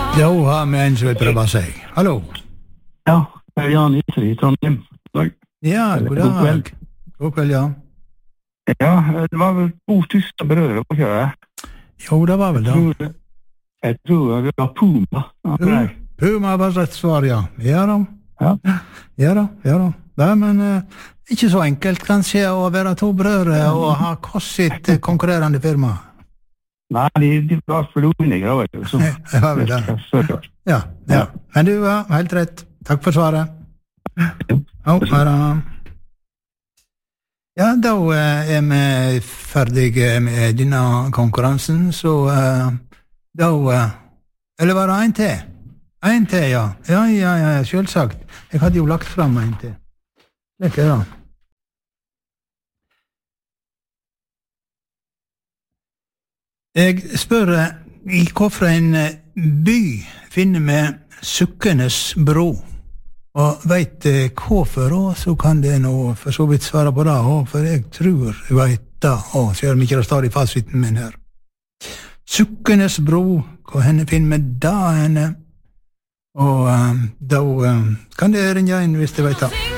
Da har vi en som vil prøve seg. Hallo. Ja, det Jan Iser I Trondheim. Ja, god dag. God kveld, ja. Ja, det var vel 2000 brødre på kjøret. Jo, det var vel det. Jeg tror det var Puma. Puma var rett svar, ja. Ja da. Ja. Ja da. Nei, men ikke så enkelt kanskje å være to brødre og ha sitt konkurrerende firma. Nei, de var for uenige, vet du. Det var vel det. Ja. Men du var helt rett. Takk for svaret. Ja, da vi ferdige med denne konkurransen, så da eller var det en til? En til, ja. Ja, selvsagt. Jeg hadde jo lagt fram en til. Det er da. Jeg spør I hvorfor by finner vi Sukkenes bro, og vet hvorfor, så kan det nå for så vidt svare på det, for jeg tror jeg vet det, selv om ikke det står I fasiten min her. Sukkenes bro, hvor henne finner vi da henne, og da kan det ringe inn hvis du vet det.